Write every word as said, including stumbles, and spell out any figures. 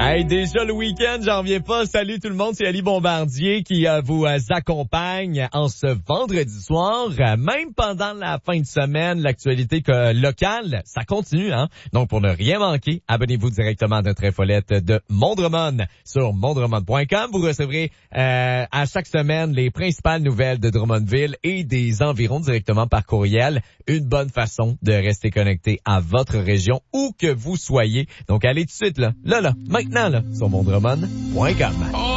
Hey, déjà le week-end, j'en reviens pas. Salut tout le monde, c'est Ali Bombardier qui euh, vous euh, accompagne en ce vendredi soir. Euh, même pendant la fin de semaine, l'actualité que, locale, ça continue, hein. Donc pour ne rien manquer, abonnez-vous directement à notre infolette de Mondremont sur mondremont point com. Vous recevrez euh, à chaque semaine les principales nouvelles de Drummondville et des environs directement par courriel. Une bonne façon de rester connecté à votre région où que vous soyez. Donc allez tout de suite là, là, là, maintenant là, sur mondremont point com.